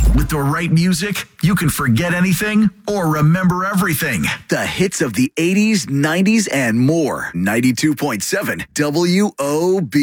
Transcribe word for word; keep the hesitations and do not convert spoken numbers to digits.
With the right music, you can forget anything or remember everything. The hits of the eighties, nineties, and more. ninety-two point seven W O B.